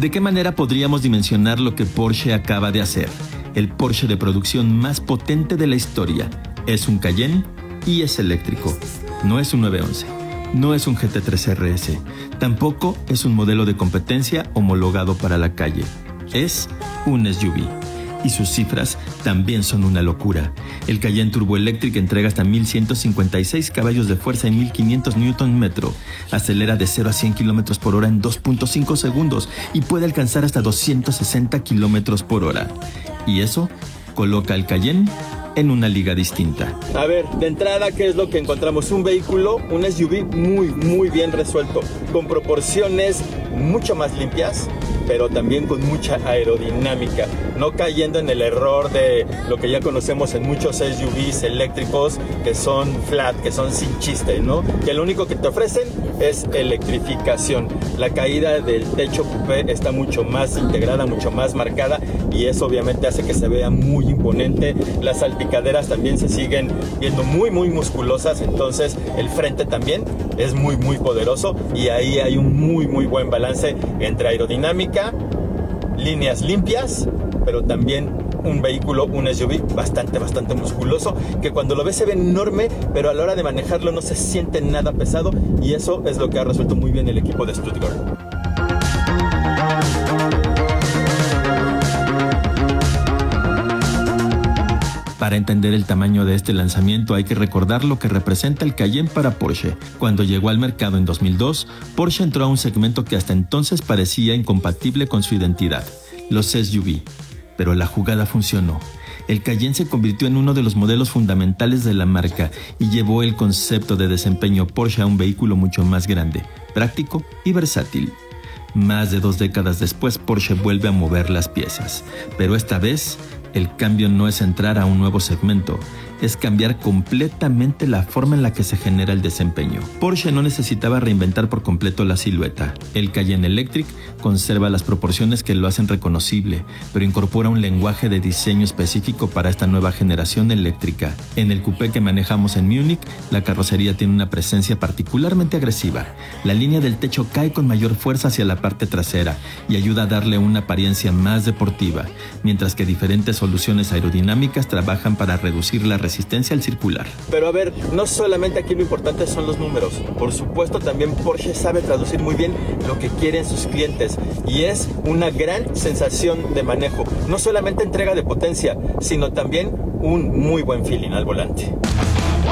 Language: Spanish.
¿De qué manera podríamos dimensionar lo que Porsche acaba de hacer? El Porsche de producción más potente de la historia. Es un Cayenne y es eléctrico. No es un 911. No es un GT3 RS. Tampoco es un modelo de competencia homologado para la calle. Es un SUV. Y sus cifras también son una locura. El Cayenne Turbo Electric entrega hasta 1156 caballos de fuerza y 1500 Nm. Acelera de 0 a 100 km por hora en 2.5 segundos y puede alcanzar hasta 260 km por hora. Y eso coloca al Cayenne en una liga distinta. A ver, de entrada, ¿qué es lo que encontramos? Un vehículo, un SUV muy bien resuelto, con proporciones mucho más limpias, pero también con mucha aerodinámica, no cayendo en el error de lo que ya conocemos en muchos SUVs eléctricos que son flat, que son sin chiste, ¿no? Que lo único que te ofrecen es electrificación. La caída del techo coupé está mucho más integrada, mucho más marcada, y eso obviamente hace que se vea muy imponente. Las salpicaderas también se siguen viendo muy musculosas, entonces el frente también es muy poderoso, y ahí hay un muy buen balance entre aerodinámica, líneas limpias, pero también un vehículo, un SUV bastante musculoso, que cuando lo ves se ve enorme, pero a la hora de manejarlo no se siente nada pesado, y eso es lo que ha resuelto muy bien el equipo de Stuttgart. Para entender el tamaño de este lanzamiento hay que recordar lo que representa el Cayenne para Porsche. Cuando llegó al mercado en 2002, Porsche entró a un segmento que hasta entonces parecía incompatible con su identidad, los SUV. Pero la jugada funcionó. El Cayenne se convirtió en uno de los modelos fundamentales de la marca y llevó el concepto de desempeño Porsche a un vehículo mucho más grande, práctico y versátil. Más de 2 décadas después, Porsche vuelve a mover las piezas, pero esta vez el cambio no es entrar a un nuevo segmento, es cambiar completamente la forma en la que se genera el desempeño. Porsche no necesitaba reinventar por completo la silueta. El Cayenne Electric conserva las proporciones que lo hacen reconocible, pero incorpora un lenguaje de diseño específico para esta nueva generación eléctrica. En el coupé que manejamos en Múnich, la carrocería tiene una presencia particularmente agresiva. La línea del techo cae con mayor fuerza hacia la parte trasera y ayuda a darle una apariencia más deportiva, mientras que diferentes soluciones aerodinámicas trabajan para reducir la resistencia al circular. Pero a ver, no solamente aquí lo importante son los números. Por supuesto, también Porsche sabe traducir muy bien lo que quieren sus clientes, y es una gran sensación de manejo. No solamente entrega de potencia, sino también un muy buen feeling al volante.